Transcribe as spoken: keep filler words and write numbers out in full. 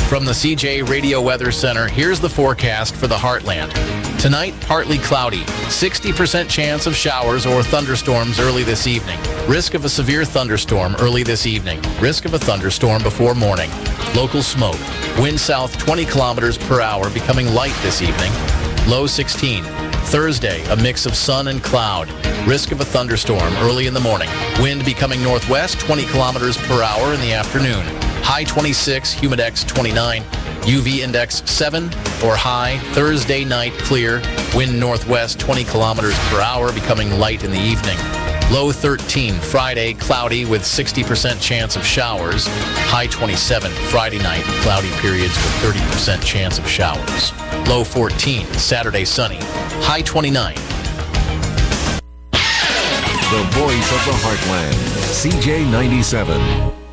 From the C J Radio Weather Center, here's the forecast for the Heartland. Tonight, partly cloudy. sixty percent chance of showers or thunderstorms early this evening. Risk of a severe thunderstorm early this evening. Risk of a thunderstorm before morning. Local smoke. Wind south twenty kilometers per hour, becoming light this evening. Low sixteen. Thursday, a mix of sun and cloud. Risk of a thunderstorm early in the morning. Wind becoming northwest twenty kilometers per hour in the afternoon. High twenty-six, humidex twenty-nine, U V index seven or high. Thursday night clear, wind northwest twenty kilometers per hour, becoming light in the evening. Low thirteen, Friday cloudy with sixty percent chance of showers. High twenty-seven, Friday night cloudy periods with thirty percent chance of showers. Low fourteen, Saturday sunny. High twenty-nine. The voice of the Heartland, C J ninety-seven.